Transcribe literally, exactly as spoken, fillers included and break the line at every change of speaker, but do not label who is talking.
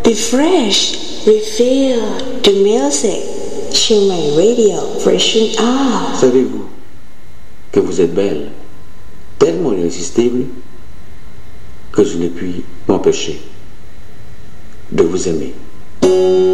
Be fresh, reveal the music. Chiang Mai Radio, freshen up.
Savez-vous que vous êtes belle, tellement irrésistible, que je ne puis m'empêcher de vous aimer.